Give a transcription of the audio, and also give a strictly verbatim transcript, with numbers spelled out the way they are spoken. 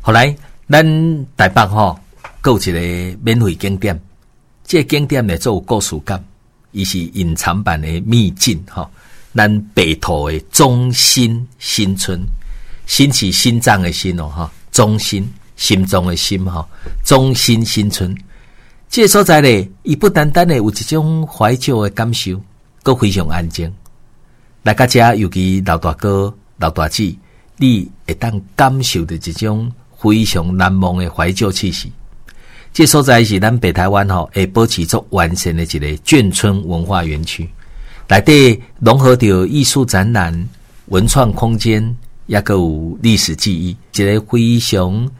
后来咱台北吼，还有一个免费景点，这个景点呢做有故事感，伊是隐藏版的秘境吼。咱北投的中心新村，心是心脏的心哦哈，中心心中的心哈，中心新村。这个所在呢，伊不单单的有一种怀旧的感受，佫非常安静。来到这，尤其老大哥、老大姐，你会当感受到一种非常难忘的怀旧气息。这所在是咱北台湾吼，会保持足完善的一个眷村文化园区，内底融合着艺术展览、文创空间，也个有历史记忆，一个非常